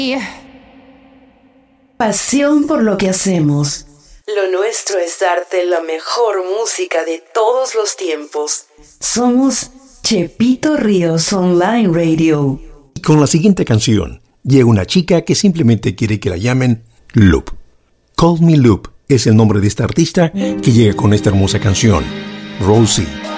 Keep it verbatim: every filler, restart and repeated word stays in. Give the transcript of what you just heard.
Pasión por lo que hacemos. Lo nuestro es darte la mejor música de todos los tiempos. Somos Chepito Ríos Online Radio. Y con la siguiente canción, llega una chica que simplemente quiere que la llamen Loop. Call Me Loop es el nombre de esta artista que llega con esta hermosa canción, Rosie.